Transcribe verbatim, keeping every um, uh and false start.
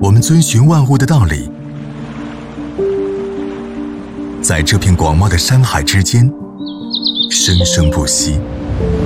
我们遵循万物的道理，在这片广袤的山海之间，生生不息。